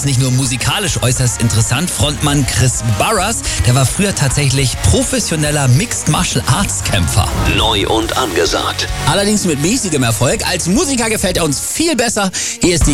ist nicht nur musikalisch äußerst interessant. Frontmann Chris Burrus, der war früher tatsächlich professioneller Mixed Martial Arts Kämpfer. Neu und angesagt. Allerdings mit mäßigem Erfolg. Als Musiker gefällt er uns viel besser. Hier ist die